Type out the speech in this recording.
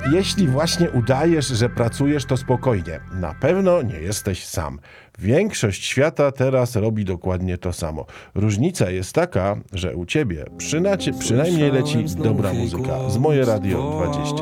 jeśli właśnie udajesz, że pracujesz, to spokojnie. Na pewno nie jesteś sam. Większość świata teraz robi dokładnie to samo. Różnica jest taka, że u ciebie przynajmniej leci dobra muzyka. Z Moje Radio 20.